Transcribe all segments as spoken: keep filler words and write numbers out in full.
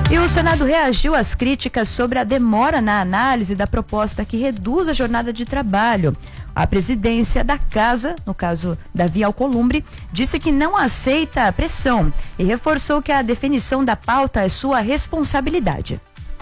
E o Senado reagiu às críticas sobre a demora na análise da proposta que reduz a jornada de trabalho. A presidência da casa, no caso Davi Alcolumbre, disse que não aceita a pressão e reforçou que a definição da pauta é sua responsabilidade.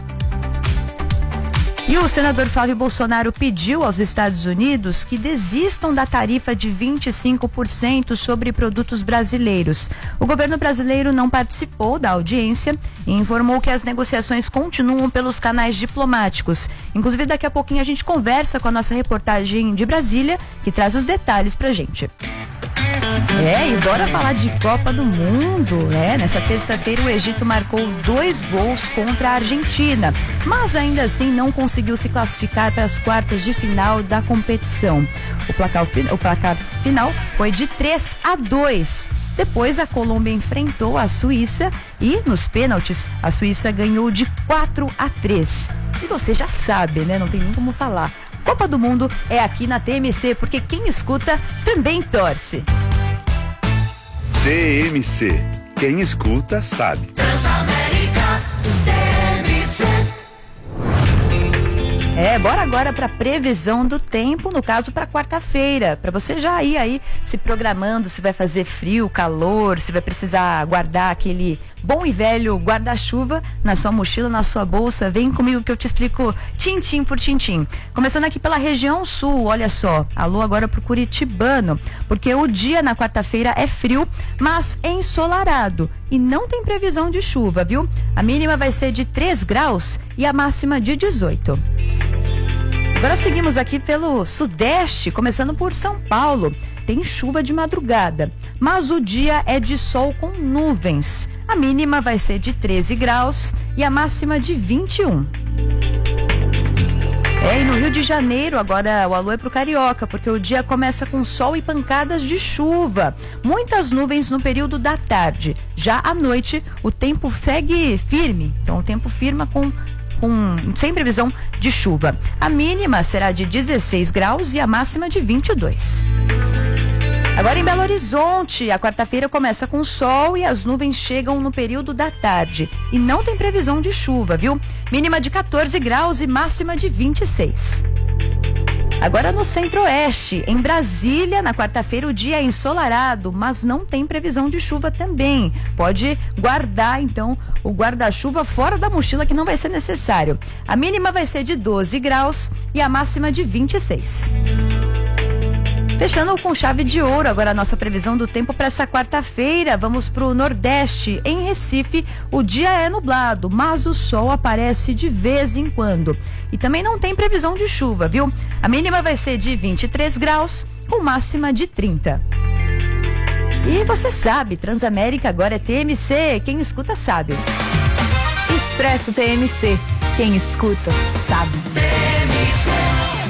E o senador Flávio Bolsonaro pediu aos Estados Unidos que desistam da tarifa de vinte e cinco por cento sobre produtos brasileiros. O governo brasileiro não participou da audiência e informou que as negociações continuam pelos canais diplomáticos. Inclusive, daqui a pouquinho a gente conversa com a nossa reportagem de Brasília, que traz os detalhes pra gente. É, e bora falar de Copa do Mundo, né? Nessa terça-feira o Egito marcou dois gols contra a Argentina, mas ainda assim não conseguiu se classificar para as quartas de final da competição. O placar, o placar final foi de três a dois. Depois a Colômbia enfrentou a Suíça e nos pênaltis a Suíça ganhou de quatro a três. E você já sabe, né? Não tem nem como falar. Copa do Mundo é aqui na T M C, porque quem escuta também torce. T M C. Quem escuta sabe. Transamérica, T M C. É, bora agora para previsão do tempo, no caso para quarta-feira, para você já ir aí se programando se vai fazer frio, calor, se vai precisar guardar aquele bom e velho guarda-chuva na sua mochila, na sua bolsa. Vem comigo que eu te explico tintim por tintim. Começando aqui pela região sul, olha só, alô agora pro curitibano, porque o dia na quarta-feira é frio, mas ensolarado e não tem previsão de chuva, viu? A mínima vai ser de três graus e a máxima de dezoito. Agora seguimos aqui pelo sudeste, começando por São Paulo. Tem chuva de madrugada, mas o dia é de sol com nuvens. A mínima vai ser de treze graus e a máxima de vinte e um. É, e no Rio de Janeiro, agora o alô é pro Carioca, porque o dia começa com sol e pancadas de chuva. Muitas nuvens no período da tarde. Já à noite, o tempo segue firme. Então, o tempo firma com... Com, sem previsão de chuva. A mínima será de dezesseis graus e a máxima de vinte e dois. Agora em Belo Horizonte, a quarta-feira começa com sol e as nuvens chegam no período da tarde. E não tem previsão de chuva, viu? Mínima de quatorze graus e máxima de vinte e seis. Agora no centro-oeste, em Brasília, na quarta-feira o dia é ensolarado, mas não tem previsão de chuva também. Pode guardar, então, o guarda-chuva fora da mochila que não vai ser necessário. A mínima vai ser de doze graus e a máxima de vinte e seis. Fechando com chave de ouro, agora a nossa previsão do tempo para essa quarta-feira. Vamos para o Nordeste. Em Recife, o dia é nublado, mas o sol aparece de vez em quando. E também não tem previsão de chuva, viu? A mínima vai ser de vinte e três graus, com máxima de trinta. E você sabe, Transamérica agora é T M C. Quem escuta sabe. Expresso T M C. Quem escuta sabe. T M C.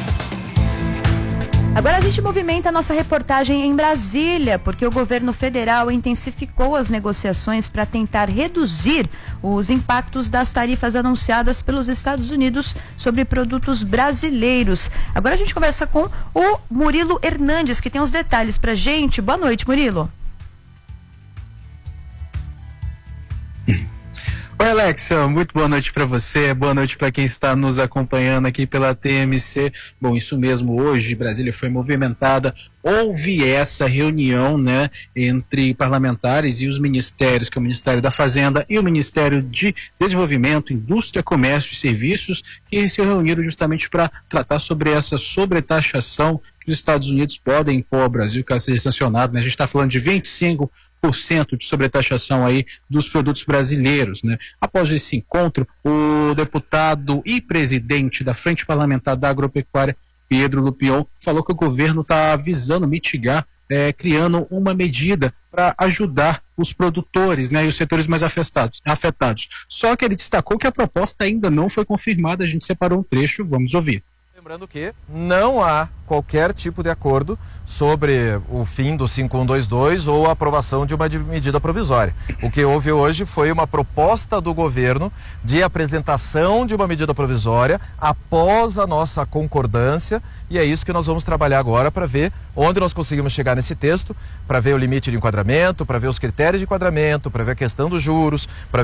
Agora a gente movimenta a nossa reportagem em Brasília, porque o governo federal intensificou as negociações para tentar reduzir os impactos das tarifas anunciadas pelos Estados Unidos sobre produtos brasileiros. Agora a gente conversa com o Murilo Hernandes, que tem os detalhes pra gente. Boa noite, Murilo. Oi, Alexa, muito boa noite para você, boa noite para quem está nos acompanhando aqui pela T M C. Bom, isso mesmo, hoje Brasília foi movimentada, houve essa reunião, né, entre parlamentares e os ministérios, que é o Ministério da Fazenda e o Ministério de Desenvolvimento, Indústria, Comércio e Serviços, que se reuniram justamente para tratar sobre essa sobretaxação que os Estados Unidos podem impor ao Brasil, caso seja sancionado, né? A gente está falando de vinte e cinco por cento de sobretaxação aí dos produtos brasileiros, né? Após esse encontro, o deputado e presidente da Frente Parlamentar da Agropecuária, Pedro Lupion, falou que o governo está visando mitigar, é, criando uma medida para ajudar os produtores, né, e os setores mais afetados, afetados. Só que ele destacou que a proposta ainda não foi confirmada. A gente separou um trecho, vamos ouvir. Lembrando que não há qualquer tipo de acordo sobre o fim do cinco um dois dois ou a aprovação de uma medida provisória. O que houve hoje foi uma proposta do governo de apresentação de uma medida provisória após a nossa concordância, e é isso que nós vamos trabalhar agora para ver onde nós conseguimos chegar nesse texto, para ver o limite de enquadramento, para ver os critérios de enquadramento, para ver a questão dos juros, para